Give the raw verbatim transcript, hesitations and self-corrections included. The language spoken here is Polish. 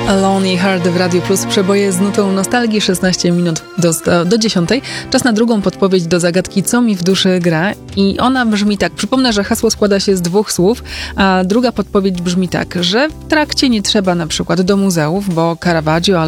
Lonely Heart w Radio Plus, przeboje z nutą nostalgii, szesnaście minut do, do dziesiątej. Czas na drugą podpowiedź do zagadki Co mi w duszy gra? I ona brzmi tak. Przypomnę, że hasło składa się z dwóch słów, a druga podpowiedź brzmi tak, że w trakcie nie trzeba na przykład do muzeów, bo Caravaggio